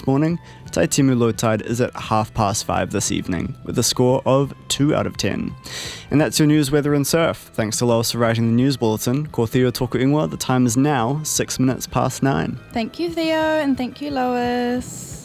morning, Taitimu low tide is at 5:30 this evening, with a score of 2 out of 10. And that's your news, weather and surf. Thanks to Lois for writing the news bulletin. Ko Theo tōku ingoa, the time is now 9:06. Thank you, Theo, and thank you, Lois.